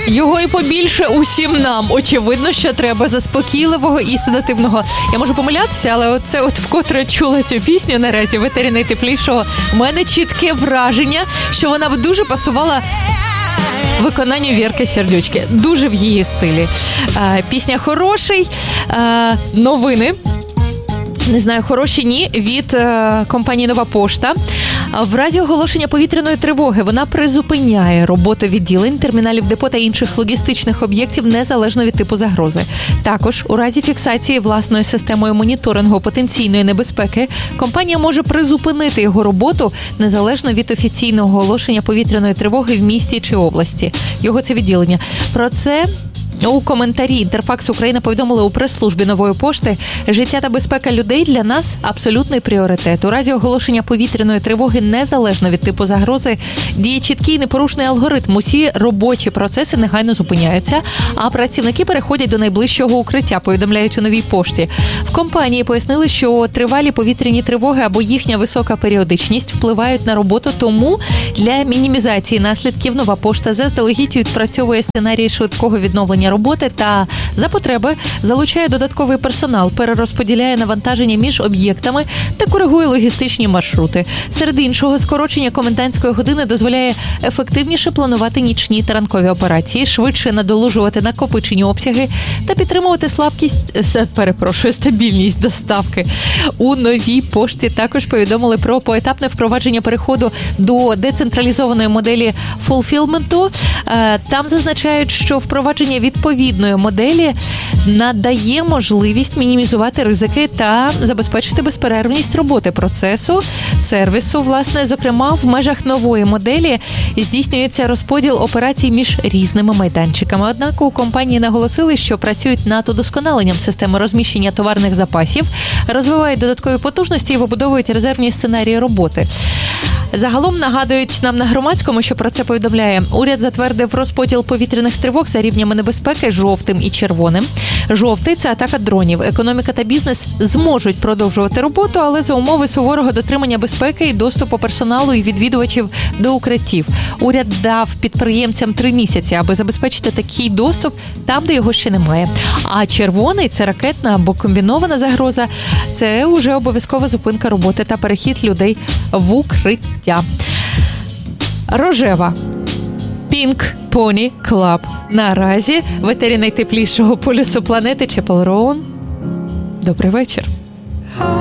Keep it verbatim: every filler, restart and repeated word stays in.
Його і побільше усім нам. Очевидно, що треба заспокійливого і седативного. Я можу помилятися, але це от вкотре чула цю пісню наразі в етері найтеплішого. У мене чітке враження, що вона б дуже пасувала виконанню Вірки Сердючки. Дуже в її стилі. Пісня «Хороший». Новини. Не знаю, хороші ні, від е, компанії «Нова пошта». В разі оголошення повітряної тривоги вона призупиняє роботу відділень, терміналів депо та інших логістичних об'єктів незалежно від типу загрози. Також, у разі фіксації власною системою моніторингу потенційної небезпеки, компанія може призупинити його роботу незалежно від офіційного оголошення повітряної тривоги в місті чи області. Його це відділення. Про це у коментарі Інтерфакс Україна повідомили у прес-службі «Нової пошти». Життя та безпека людей для нас – абсолютний пріоритет. У разі оголошення повітряної тривоги, незалежно від типу загрози, діє чіткий непорушний алгоритм. Усі робочі процеси негайно зупиняються, а працівники переходять до найближчого укриття, повідомляють у «Новій пошті». В компанії пояснили, що тривалі повітряні тривоги або їхня висока періодичність впливають на роботу, тому для мінімізації наслідків «Нова пошта» заздалегідь відпрацьовує сценарії швидкого відновлення роботи та за потреби залучає додатковий персонал, перерозподіляє навантаження між об'єктами та коригує логістичні маршрути. Серед іншого, скорочення комендантської години дозволяє ефективніше планувати нічні та ранкові операції, швидше надолужувати накопичені обсяги та підтримувати слабкість, перепрошую, стабільність доставки. У «Новій пошті» також повідомили про поетапне впровадження переходу до децентралізованої моделі фулфілменту. Там зазначають, що впровадження відповідної моделі надає можливість мінімізувати ризики та забезпечити безперервність роботи процесу, сервісу. Власне, зокрема, в межах нової моделі здійснюється розподіл операцій між різними майданчиками. Однак у компанії наголосили, що працюють над удосконаленням системи розміщення товарних запасів, розвивають додаткові потужності і вибудовують резервні сценарії роботи. Загалом нагадують нам на Громадському, що про це повідомляє. Уряд затвердив розподіл повітряних тривог за рівнями небезпеки жовтим і червоним. Жовтий – це атака дронів. Економіка та бізнес зможуть продовжувати роботу, але за умови суворого дотримання безпеки і доступу персоналу і відвідувачів до укриттів. Уряд дав підприємцям три місяці, аби забезпечити такий доступ там, де його ще немає. А червоний – це ракетна або комбінована загроза. Це вже обов'язкова зупинка роботи та перехід людей в укриття. Рожева. Pink Pony Club. Наразі в етері найтеплішого полюсу планети Chapel Roan. Добрий вечір.